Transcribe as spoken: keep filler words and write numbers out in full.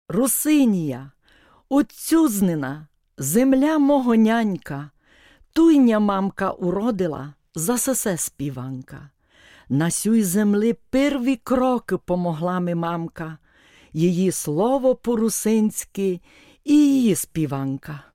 Русинія, отцюзнина, земля мого нянька, туйня мамка уродила, за сесе співанка. На сюй землі перві кроки помогла ми мамка, її слово по-русинськи і її співанка.